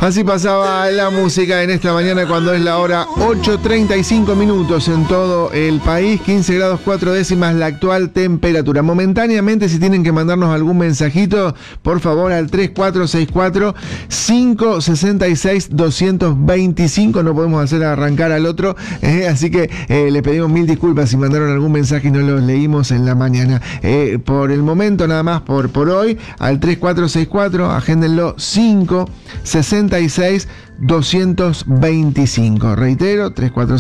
Así pasaba la música en esta mañana cuando es la hora 8:35 minutos en todo el país, 15 grados 4 décimas la actual temperatura. Momentáneamente, si tienen que mandarnos algún mensajito, por favor al 3464-566-225, no podemos hacer arrancar al otro, así que le pedimos mil disculpas si mandaron algún mensaje y no los leímos en la mañana. Por el momento, nada más por hoy, al 3464, agéndenlo, 566-225. Reitero,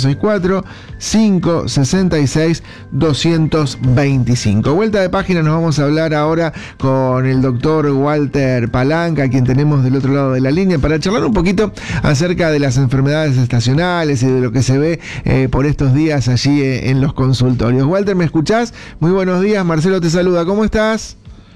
3464-566-225. Vuelta de página, nos vamos a hablar ahora con el doctor Walter Palanca, a quien tenemos del otro lado de la línea, para charlar un poquito acerca de las enfermedades estacionales y de lo que se ve por estos días allí en los consultorios. Walter, ¿me escuchás? Muy buenos días, Marcelo te saluda, ¿cómo estás?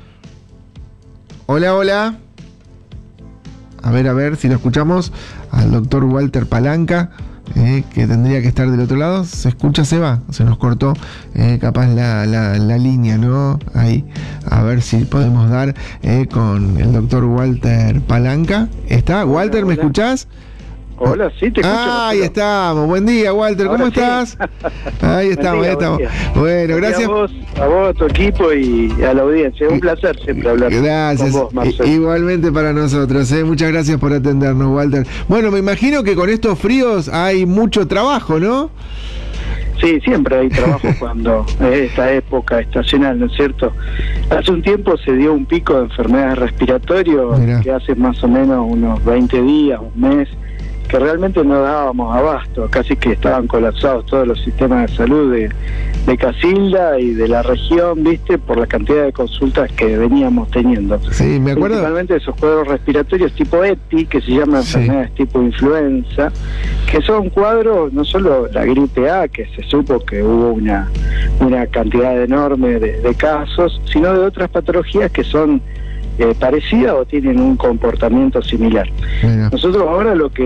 Hola, hola. A ver si lo escuchamos al doctor Walter Palanca, que tendría que estar del otro lado. ¿Se escucha? Se va, se nos cortó capaz la línea, ¿no? Ahí, a ver si podemos dar con el doctor Walter Palanca. ¿Está? Walter, ¿me escuchás? Hola, sí, te escucho. Ahí estamos. Buen día, Walter. ¿Cómo estás? Ahí estamos, ahí estamos. Bueno, gracias. A vos, a tu equipo y a la audiencia. Es un placer siempre hablar gracias. con vos, Marcelo. Igualmente para nosotros. Muchas gracias por atendernos, Walter. Bueno, me imagino que con estos fríos hay mucho trabajo, ¿no? Sí, siempre hay trabajo cuando es esta época estacional, ¿no es cierto? Hace un tiempo se dio un pico de enfermedades respiratorias que hace más o menos unos 20 días, un mes, que realmente no dábamos abasto, casi que estaban colapsados todos los sistemas de salud de Casilda y de la región, ¿viste? Por la cantidad de consultas que veníamos teniendo. Sí, me acuerdo. Principalmente esos cuadros respiratorios tipo EPI, que se llaman enfermedades tipo influenza, que son cuadros, no solo la gripe A, que se supo que hubo una cantidad enorme de casos, sino de otras patologías que son parecidas o tienen un comportamiento similar. Nosotros ahora lo que